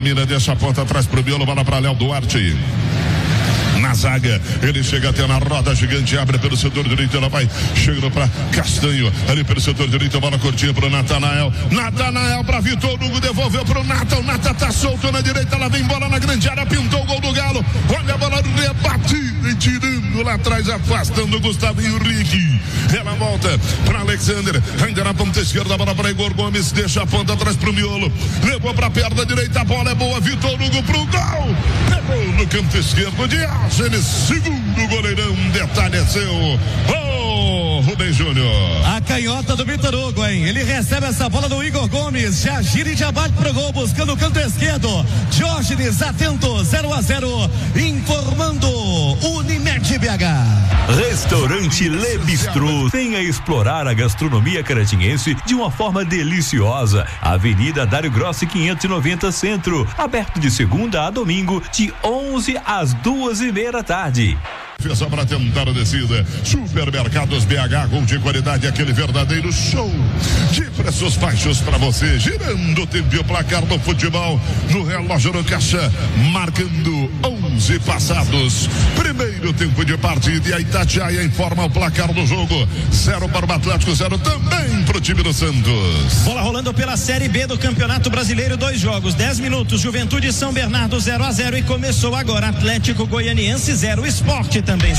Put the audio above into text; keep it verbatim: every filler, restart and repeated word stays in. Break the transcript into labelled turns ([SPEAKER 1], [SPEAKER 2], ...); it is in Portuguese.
[SPEAKER 1] Mira deixa a ponta atrás pro Biolo, bola para Léo Duarte. Na zaga, ele chega até na roda gigante, abre pelo setor direito, ela vai chegando para Castanho, ali pelo setor direito, bola curtinha pro Natanael, Natanael para Vitor Hugo, devolveu pro Nata, o Nata tá solto na direita, ela vem bola na grande área, pintou o gol do Galo, olha a bola rebatida e tirando lá atrás, afastando o Gustavo Henrique, ela volta para Alexander, ainda na ponta esquerda, bola para Igor Gomes, deixa a ponta atrás pro Miolo, levou para a perna direita, a bola é boa, Vitor Hugo pro gol, pegou no canto esquerdo de Argenis, segundo goleirão, detalhe é seu, oh, Rubem Júnior.
[SPEAKER 2] A canhota do Vitor Hugo, hein? Ele recebe essa bola do Igor Gomes, já gira e já bate pro gol, buscando o canto esquerdo. Diógenes, atento, zero a zero, informando Unimed B H.
[SPEAKER 3] Restaurante Le Bistrô, venha explorar a gastronomia caratinguense de uma forma deliciosa. Avenida Dário Grossi quinhentos e noventa Centro, aberto de segunda a domingo, de onze às duas e meia da tarde.
[SPEAKER 1] Só para tentar a descida, Supermercados B H, com de qualidade, aquele verdadeiro show de preços baixos para você, girando o tempo e o placar do futebol no relógio no caixa, marcando onze passados, primeiro tempo de partida, e a Itatiaia informa o placar do jogo, zero para o Atlético, zero também para o time do Santos.
[SPEAKER 4] Bola rolando pela Série B do Campeonato Brasileiro, dois jogos, dez minutos, Juventude São Bernardo zero a zero, e começou agora Atlético Goianiense zero, Esporte também